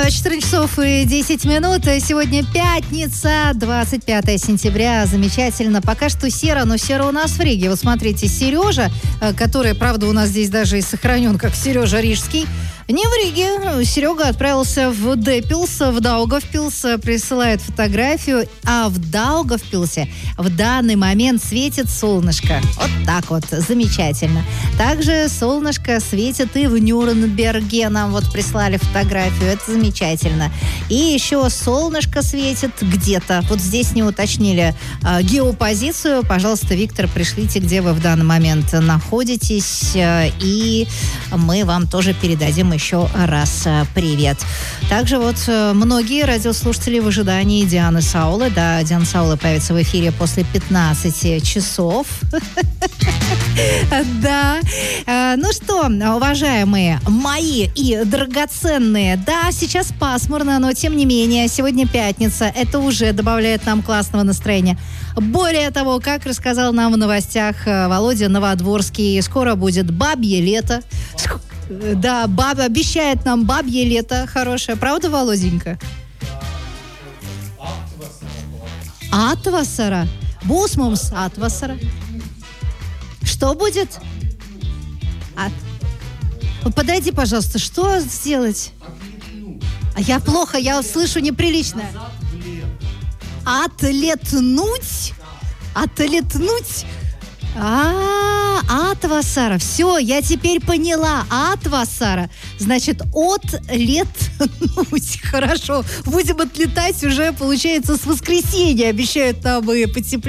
14 часов и 10 минут. Сегодня пятница, 25 сентября. Замечательно. Пока что серо, но серо у нас в Риге. Вот смотрите, Сережа, который, правда, у нас здесь даже и сохранен как Сережа Рижский, не в Риге. Серега отправился в Депилс, в Даугавпилс, присылает фотографию. А в Даугавпилсе в данный момент светит солнышко. Вот так вот. Замечательно. Также солнышко светит и в Нюрнберге. Нам вот прислали фотографию. Это замечательно. И еще солнышко светит где-то. Вот здесь не уточнили геопозицию. Пожалуйста, Виктор, пришлите, где вы в данный момент находитесь. И мы вам тоже передадим еще раз привет. Также вот многие радиослушатели в ожидании Дианы Саулы. Да, Диана Саула появится в эфире после 15 часов. Да. Ну что, уважаемые мои и драгоценные, да, сейчас пасмурно, но тем не менее, сегодня пятница. Это уже добавляет нам классного настроения. Более того, как рассказал нам в новостях Володя Новодворский, скоро будет бабье лето. Да, обещает нам бабье лето хорошее. Правда, Володенька? Атвасара. Бусмумс атвасара. Что будет? Подойди, пожалуйста. Что сделать? Я плохо, я слышу неприлично. Отлетнуть? Отлетнуть? Атвасара. Все, я теперь поняла. Атвасара. Значит, отлетнуть. Хорошо. Будем отлетать уже, получается, с воскресенья. Обещают нам и потеплее.